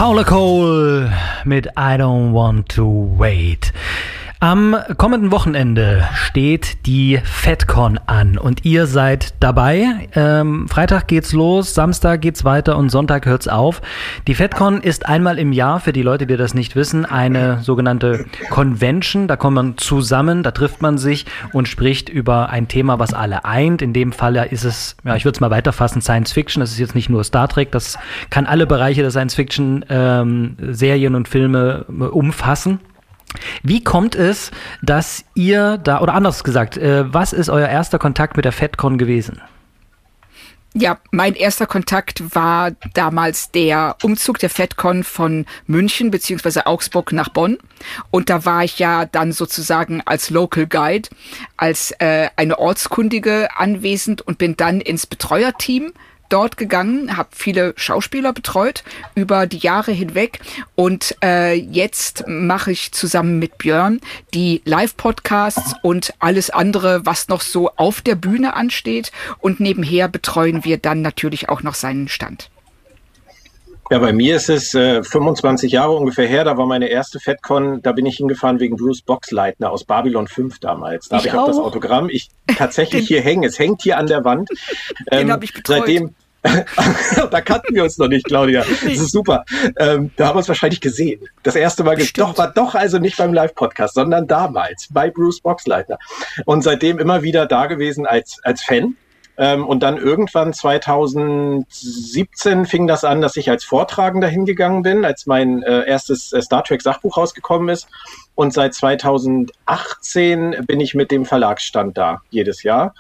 Paula Cole mit I Don't Want to Wait. Am kommenden Wochenende steht die FedCon an und ihr seid dabei. Freitag geht's los, Samstag geht's weiter und Sonntag hört's auf. Die FedCon ist einmal im Jahr, für die Leute, die das nicht wissen, eine sogenannte Convention. Da kommt man zusammen, da trifft man sich und spricht über ein Thema, was alle eint. In dem Fall ist es, ja, ich würde es mal weiterfassen, Science Fiction. Das ist jetzt nicht nur Star Trek, das kann alle Bereiche der Science Fiction Serien und Filme umfassen. Wie kommt es, dass ihr da, oder anders gesagt, was ist euer erster Kontakt mit der FedCon gewesen? Ja, mein erster Kontakt war damals der Umzug der FedCon von München bzw. Augsburg nach Bonn. Und da war ich ja dann sozusagen als Local Guide, als eine Ortskundige anwesend und bin dann ins Betreuerteam dort gegangen, habe viele Schauspieler betreut über die Jahre hinweg und jetzt mache ich zusammen mit Björn die Live-Podcasts und alles andere, was noch so auf der Bühne ansteht, und nebenher betreuen wir dann natürlich auch noch seinen Stand. Ja, bei mir ist es 25 Jahre ungefähr her, da war meine erste FedCon, da bin ich hingefahren wegen Bruce Boxleitner aus Babylon 5 damals. Da habe ich auch das Autogramm tatsächlich hier hängen, es hängt hier an der Wand. Den habe ich betreut. Seitdem da kannten wir uns noch nicht, Claudia. Das ist super. Da haben wir uns wahrscheinlich gesehen. Das erste Mal war doch also nicht beim Live-Podcast, sondern damals bei Bruce Boxleitner. Und seitdem immer wieder da gewesen als Fan. Und dann irgendwann 2017 fing das an, dass ich als Vortragender hingegangen bin, als mein erstes Star Trek Sachbuch rausgekommen ist. Und seit 2018 bin ich mit dem Verlagsstand da, jedes Jahr.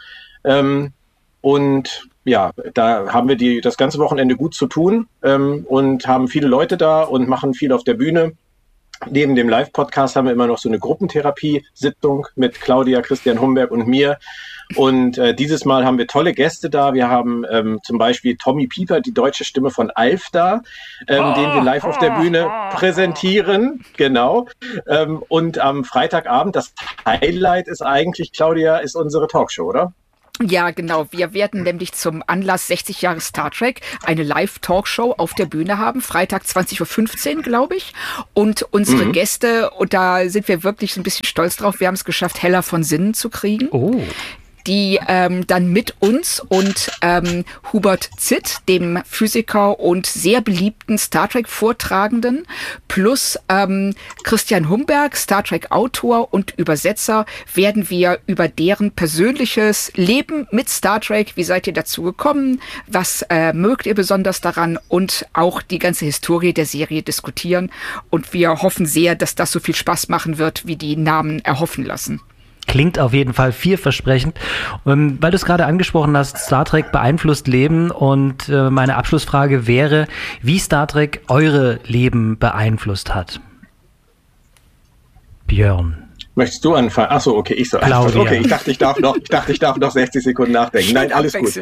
Und ja, da haben wir das ganze Wochenende gut zu tun und haben viele Leute da und machen viel auf der Bühne. Neben dem Live-Podcast haben wir immer noch so eine Gruppentherapie-Sitzung mit Claudia, Christian Humberg und mir. Und dieses Mal haben wir tolle Gäste da. Wir haben zum Beispiel Tommy Pieper, die deutsche Stimme von Alf da, den wir live auf der Bühne präsentieren. Genau. Und am Freitagabend, das Highlight ist eigentlich, Claudia, ist unsere Talkshow, oder? Ja, genau. Wir werden nämlich zum Anlass 60 Jahre Star Trek eine Live-Talkshow auf der Bühne haben. Freitag 20.15 Uhr, glaube ich. Und unsere Gäste, und da sind wir wirklich ein bisschen stolz drauf, wir haben es geschafft, Hella von Sinnen zu kriegen. Oh. Die dann mit uns und Hubert Zitt, dem Physiker und sehr beliebten Star Trek-Vortragenden, plus Christian Humberg, Star Trek-Autor und Übersetzer, werden wir über deren persönliches Leben mit Star Trek, wie seid ihr dazu gekommen, was mögt ihr besonders daran, und auch die ganze Historie der Serie diskutieren. Und wir hoffen sehr, dass das so viel Spaß machen wird, wie die Namen erhoffen lassen. Klingt auf jeden Fall vielversprechend. Weil du es gerade angesprochen hast, Star Trek beeinflusst Leben, und meine Abschlussfrage wäre, wie Star Trek eure Leben beeinflusst hat. Björn. Möchtest du anfangen? Achso, okay, ich soll anfangen. Okay, ich dachte, ich darf noch 60 Sekunden nachdenken. Nein, alles gut.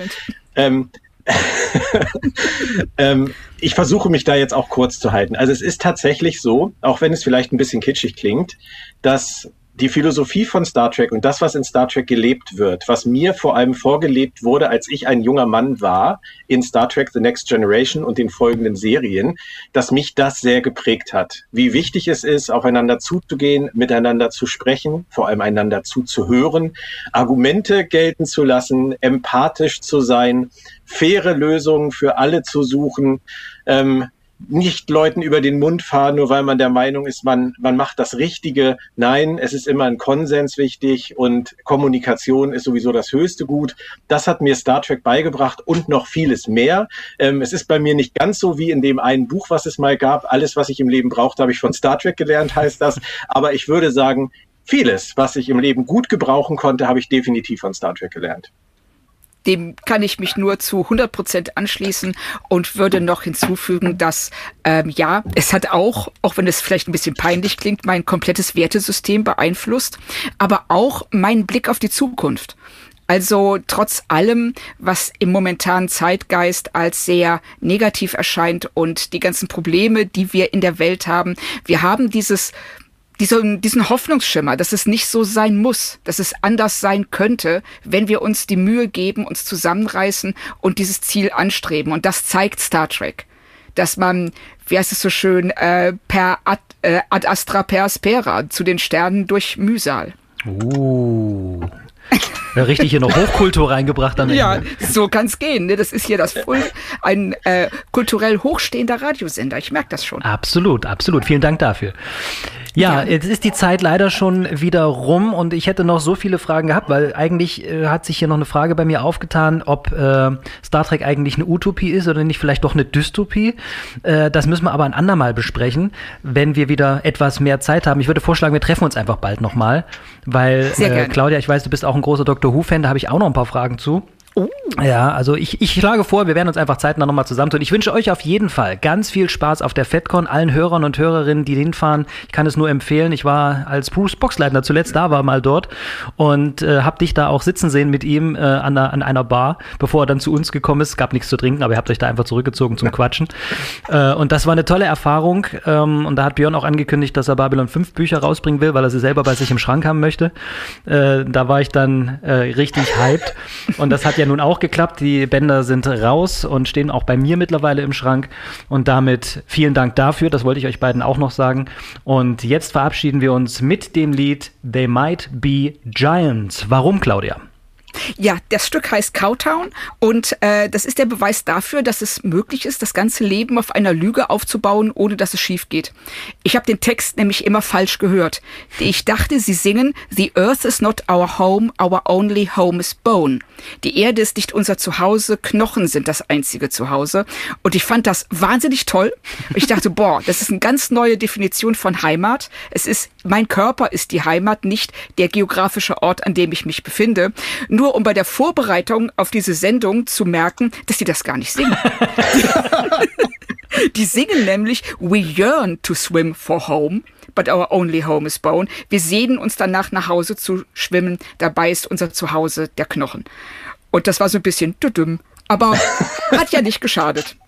Ich versuche mich da jetzt auch kurz zu halten. Also es ist tatsächlich so, auch wenn es vielleicht ein bisschen kitschig klingt, dass die Philosophie von Star Trek und das, was in Star Trek gelebt wird, was mir vor allem vorgelebt wurde, als ich ein junger Mann war in Star Trek The Next Generation und den folgenden Serien, dass mich das sehr geprägt hat. Wie wichtig es ist, aufeinander zuzugehen, miteinander zu sprechen, vor allem einander zuzuhören, Argumente gelten zu lassen, empathisch zu sein, faire Lösungen für alle zu suchen, nicht Leuten über den Mund fahren, nur weil man der Meinung ist, man macht das Richtige. Nein, es ist immer ein Konsens wichtig und Kommunikation ist sowieso das höchste Gut. Das hat mir Star Trek beigebracht und noch vieles mehr. Es ist bei mir nicht ganz so wie in dem einen Buch, was es mal gab. Alles, was ich im Leben brauchte, habe ich von Star Trek gelernt, heißt das. Aber ich würde sagen, vieles, was ich im Leben gut gebrauchen konnte, habe ich definitiv von Star Trek gelernt. Dem kann ich mich nur zu 100% anschließen und würde noch hinzufügen, dass, es hat auch wenn es vielleicht ein bisschen peinlich klingt, mein komplettes Wertesystem beeinflusst, aber auch meinen Blick auf die Zukunft. Also trotz allem, was im momentanen Zeitgeist als sehr negativ erscheint und die ganzen Probleme, die wir in der Welt haben, wir haben diesen Hoffnungsschimmer, dass es nicht so sein muss, dass es anders sein könnte, wenn wir uns die Mühe geben, uns zusammenreißen und dieses Ziel anstreben. Und das zeigt Star Trek. dass man, wie heißt es so schön, per ad astra per aspera zu den Sternen durch Mühsal. Richtig hier noch Hochkultur reingebracht am Ende. Ja, so kann's gehen. Ne? Das ist hier ein kulturell hochstehender Radiosender. Ich merke das schon. Absolut, absolut. Vielen Dank dafür. Ja, jetzt ist die Zeit leider schon wieder rum und ich hätte noch so viele Fragen gehabt, weil eigentlich hat sich hier noch eine Frage bei mir aufgetan, ob Star Trek eigentlich eine Utopie ist oder nicht vielleicht doch eine Dystopie. Das müssen wir aber ein andermal besprechen, wenn wir wieder etwas mehr Zeit haben. Ich würde vorschlagen, wir treffen uns einfach bald nochmal, weil Claudia, ich weiß, du bist auch ein großer Doctor Who-Fan, da habe ich auch noch ein paar Fragen zu. Oh. Ja, also ich schlage vor, wir werden uns einfach zeitnah nochmal zusammentun. Ich wünsche euch auf jeden Fall ganz viel Spaß auf der FedCon, allen Hörern und Hörerinnen, die hinfahren. Ich kann es nur empfehlen. Ich war als Bruce Boxleitner zuletzt da, war mal dort und habe dich da auch sitzen sehen mit ihm an einer Bar, bevor er dann zu uns gekommen ist. Es gab nichts zu trinken, aber ihr habt euch da einfach zurückgezogen zum Quatschen. Und das war eine tolle Erfahrung. Und da hat Björn auch angekündigt, dass er Babylon 5 Bücher rausbringen will, weil er sie selber bei sich im Schrank haben möchte. Da war ich dann richtig hyped. Und das hat ja nun auch geklappt. Die Bänder sind raus und stehen auch bei mir mittlerweile im Schrank. Und damit vielen Dank dafür. Das wollte ich euch beiden auch noch sagen. Und jetzt verabschieden wir uns mit dem Lied They Might Be Giants. Warum, Claudia? Ja, das Stück heißt Cowtown und das ist der Beweis dafür, dass es möglich ist, das ganze Leben auf einer Lüge aufzubauen, ohne dass es schief geht. Ich habe den Text nämlich immer falsch gehört. Ich dachte, sie singen The Earth is not our home, our only home is bone. Die Erde ist nicht unser Zuhause, Knochen sind das einzige Zuhause. Und ich fand das wahnsinnig toll. Ich dachte, boah, das ist eine ganz neue Definition von Heimat. Mein Körper ist die Heimat, nicht der geografische Ort, an dem ich mich befinde. Nur um bei der Vorbereitung auf diese Sendung zu merken, dass die das gar nicht singen. Die singen nämlich We yearn to swim for home, but our only home is bone. Wir sehnen uns danach, nach Hause zu schwimmen. Dabei ist unser Zuhause der Knochen. Und das war so ein bisschen düdüm, aber hat ja nicht geschadet.